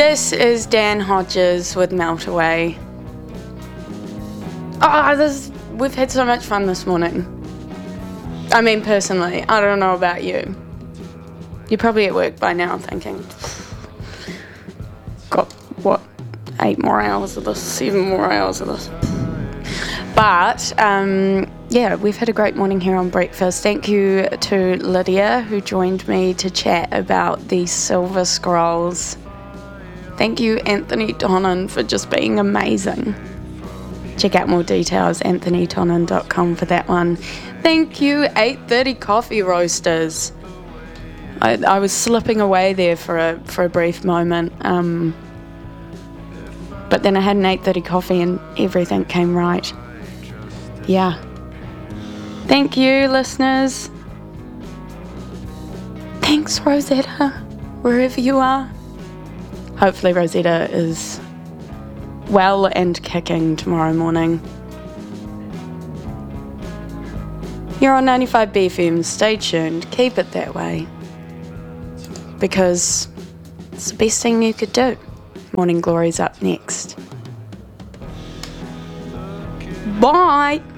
This is Dan Hodges with Melt Away. We've had so much fun this morning. I mean, personally, I don't know about you. You're probably at work by now thinking, got, 8 more hours of this, 7 more hours of this. But, we've had a great morning here on breakfast. Thank you to Lydia, who joined me to chat about the Silver Scrolls. Thank you, Anthony Tonin, for just being amazing. Check out more details, anthonytonin.com for that one. Thank you, 8:30 Coffee Roasters. I was slipping away there for a brief moment, but then I had an 8:30 coffee and everything came right. Yeah. Thank you, listeners. Thanks, Rosetta, wherever you are. Hopefully Rosetta is well and kicking tomorrow morning. You're on 95 BFM. Stay tuned. Keep it that way. Because it's the best thing you could do. Morning Glory's up next. Bye!